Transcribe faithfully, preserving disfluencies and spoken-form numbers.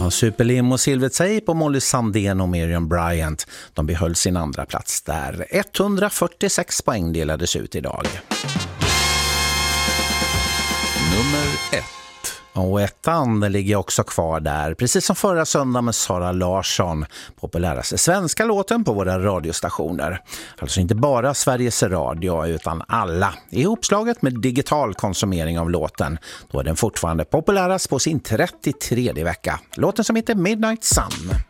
Ja, Superlim och Silvet Seip och Molly Sandén och Miriam Bryant, de behöll sin andra plats där. etthundrafyrtiosex poäng delades ut idag. Nummer ett. Och ettan ligger också kvar där, precis som förra söndagen med Sara Larsson, populäraste svenska låten på våra radiostationer. Alltså inte bara Sveriges Radio utan alla. Ihopslaget med digital konsumering av låten, då är den fortfarande populärast på sin trettiotredje vecka. Låten som heter Midnight Sun.